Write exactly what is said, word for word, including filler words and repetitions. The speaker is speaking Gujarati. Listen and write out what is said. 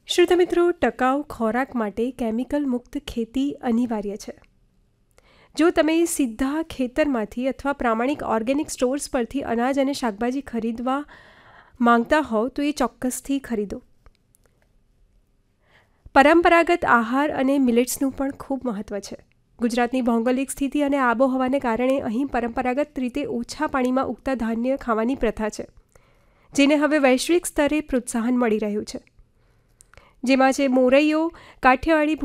શ્રોતા મિત્રો, ટકાઉ ખોરાક માટે કેમિકલ મુક્ત ખેતી અનિવાર્ય છે. જો તમે સીધા ખેતરમાંથી અથવા પ્રામાણિક ઓર્ગેનિક સ્ટોર્સ પરથી અનાજ અને શાકભાજી ખરીદવા માંગતા હોવ તો એ ચોક્કસથી ખરીદો. પરંપરાગત આહાર અને મિલેટ્સનું પણ ખૂબ મહત્ત્વ છે. ગુજરાતની ભૌગોલિક સ્થિતિ અને આબોહવાને કારણે અહીં પરંપરાગત રીતે ઓછા પાણીમાં ઉગતા ધાન્ય ખાવાની પ્રથા છે, જેને હવે વૈશ્વિક સ્તરે પ્રોત્સાહન મળી રહ્યું છે. જેમાં છે મોરૈયો, કાઠિયાવાડી